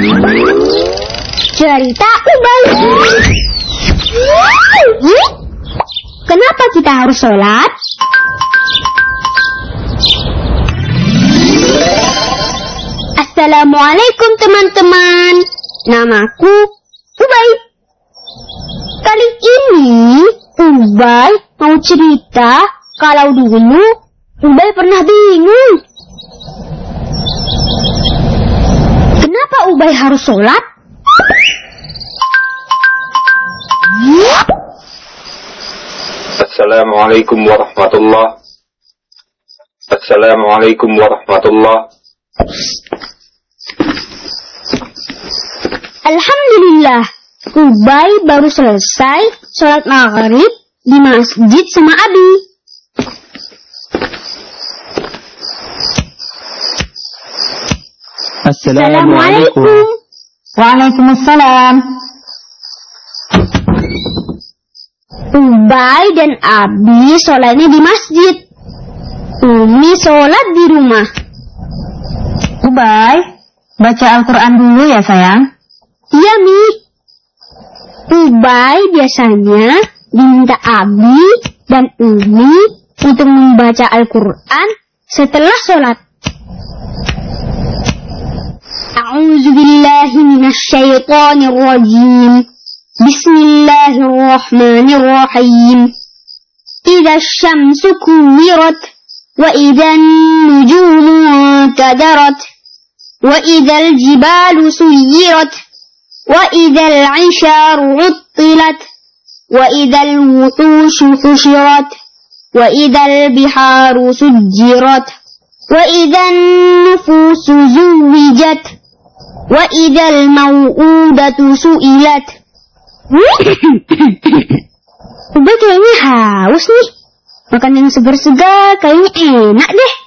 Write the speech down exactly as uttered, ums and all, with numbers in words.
Cerita Ubay. Kenapa kita harus sholat? Assalamualaikum teman-teman. Namaku Ubay. Kali ini Ubay mau cerita kalau dulu Ubay pernah bingung. Kenapa Ubay harus sholat? Assalamualaikum warahmatullah. Assalamualaikum warahmatullah. Alhamdulillah, Ubay baru selesai sholat maghrib di masjid sama Abi. Assalamualaikum. Waalaikumsalam. Ubay dan Abi sholatnya di masjid. Umi sholat di rumah. Ubay, baca Al-Quran dulu ya sayang. Iya Mi. Ubay biasanya diminta Abi dan Umi untuk membaca Al-Quran setelah sholat. A'udzubillahi minasyaitonirrajim. Bismillahirrahmanirrahim. Idza syamsu kuwirat wa idzan nujumu kadarat wa idzal jibalu suyirat wa idzal 'isharu 'uttilat wa idzal wuhushu hushirat wa idzal biharu sujjirat wa idzan nufusu zuwijat wa idzal mau'udatu su'ilat. Ubay kayaknya haus nih. Makan yang segar-segar kayaknya enak deh.